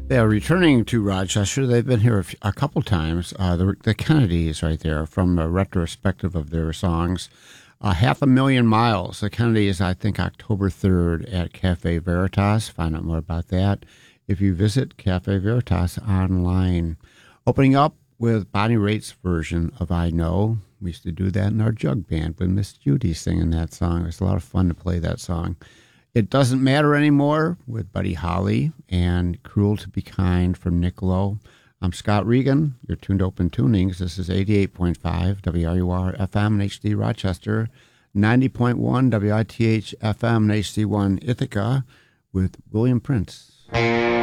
Yeah, returning to Rochester, they've been here a couple times. The Kennedys, right there, from a retrospective of their songs. 500,000 miles. The Kennedys, I think, October 3rd at Cafe Veritas. Find out more about that if you visit Cafe Veritas online. Opening up with Bonnie Raitt's version of I Know. We used to do that in our jug band with Miss Judy singing that song. It was a lot of fun to play that song. It Doesn't Matter Anymore with Buddy Holly and Cruel to Be Kind from Nick Lowe. I'm Scott Regan. You're tuned to Open Tunings. This is 88.5 WRUR FM and HD Rochester, 90.1 WITH FM and HD1 Ithaca with William Prince.